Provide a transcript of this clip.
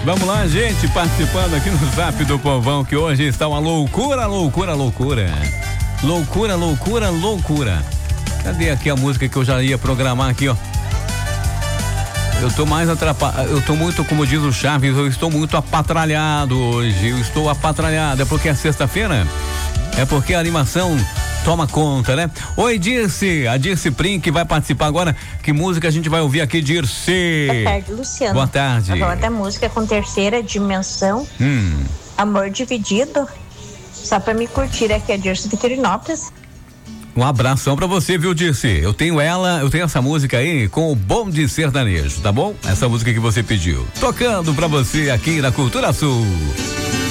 Vamos lá, gente, participando aqui no Zap do Povão, que hoje está uma loucura. Cadê aqui a música que eu já ia programar aqui, ó? Eu tô mais atrapalhado, eu tô muito, como diz o Chaves, eu estou muito apatralhado hoje, é porque é sexta-feira, é porque a animação toma conta, né? Oi, Dirce, a Dirce Prim, que vai participar agora. Que música a gente vai ouvir aqui, Dirce? Boa tarde, Luciano. Boa tarde. Eu vou da música com terceira dimensão, Amor Dividido, só pra me curtir aqui, a Dirce de Pirinópolis. Um abração pra você, viu, Dirce? Eu tenho essa música aí com o Bonde Sertanejo, tá bom? Essa música que você pediu. Tocando pra você aqui na Cultura Sul.